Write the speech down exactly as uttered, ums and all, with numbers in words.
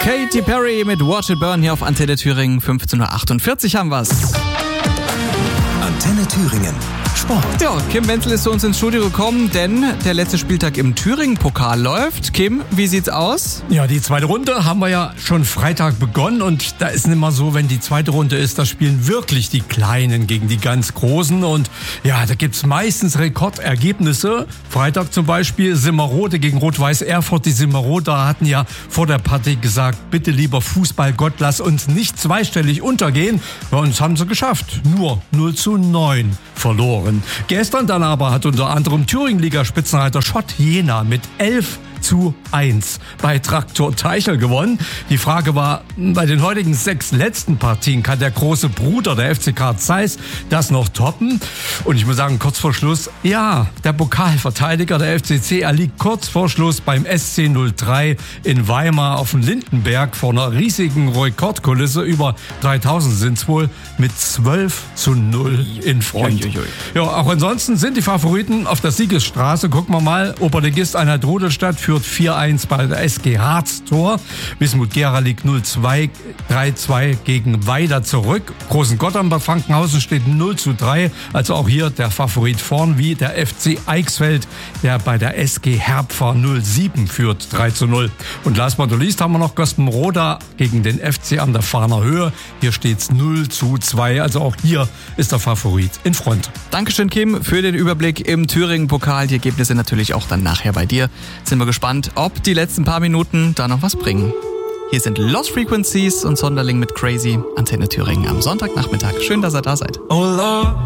Katy Perry mit Watch It Burn hier auf Antenne Thüringen. fünfzehn Uhr achtundvierzig haben wir's. Antenne Thüringen. Sport. Ja, Kim Wenzel ist zu uns ins Studio gekommen, denn der letzte Spieltag im Thüringen-Pokal läuft. Kim, wie sieht's aus? Ja, die zweite Runde haben wir ja schon Freitag begonnen und da ist immer so, wenn die zweite Runde ist, da spielen wirklich die Kleinen gegen die ganz Großen und ja, da gibt's meistens Rekordergebnisse. Freitag zum Beispiel Simmerode gegen Rot-Weiß Erfurt. Die Simmeroder hatten ja vor der Partie gesagt, bitte lieber Fußballgott, lass uns nicht zweistellig untergehen. Ja, und das haben sie geschafft. Nur null zu neun verloren. Gestern dann aber hat unter anderem Thüringen-Liga-Spitzenreiter Schott Jena mit elf zu eins bei Traktor Teichel gewonnen. Die Frage war, bei den heutigen sechs letzten Partien kann der große Bruder der F C Karl Zeiss das noch toppen? Und ich muss sagen, kurz vor Schluss, ja, der Pokalverteidiger der F C C erliegt kurz vor Schluss beim S C null drei in Weimar auf dem Lindenberg vor einer riesigen Rekordkulisse, über dreitausend sind es wohl, mit zwölf zu null in Front. Ui, ui, ui. Ja, auch ansonsten sind die Favoriten auf der Siegesstraße. Gucken wir mal, Oberligist Einheit Rudolstadt führt vier eins bei der S G Harz Tor. Wismut Gera liegt null zwei, drei zwei gegen Weider zurück. Großen Gotthard bei Frankenhausen steht null zu drei. Also auch hier der Favorit vorn, wie der F C Eichsfeld, der bei der S G Herpfer null sieben führt, drei zu null. Und last but not least haben wir noch Gospenroda gegen den F C an der Fahner Höhe. Hier steht's null zu zwei. Also auch hier ist der Favorit in Front. Dankeschön, Kim, für den Überblick im Thüringen-Pokal. Die Ergebnisse natürlich auch dann nachher bei dir. Sind wir gespannt, ob die letzten paar Minuten da noch was bringen. Hier sind Lost Frequencies und Sonderling mit Crazy. Antenne Thüringen am Sonntagnachmittag. Schön, dass ihr da seid. Oh Lord.